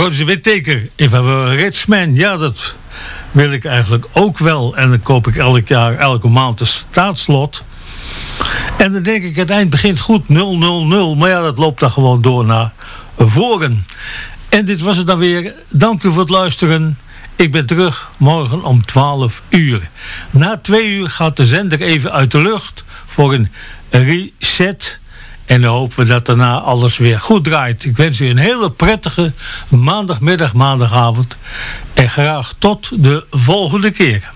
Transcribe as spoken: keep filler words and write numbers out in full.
Roger Whittaker, if I were a rich man. Ja, dat wil ik eigenlijk ook wel. En dan koop ik elk jaar, elke maand een staatslot. En dan denk ik, het eind begint goed, nul nul nul. Maar ja, dat loopt dan gewoon door naar voren. En dit was het dan weer. Dank u voor het luisteren. Ik ben terug morgen om twaalf uur. Na twee uur gaat de zender even uit de lucht voor een reset. En dan hopen we dat daarna alles weer goed draait. Ik wens u een hele prettige maandagmiddag, maandagavond. En graag tot de volgende keer.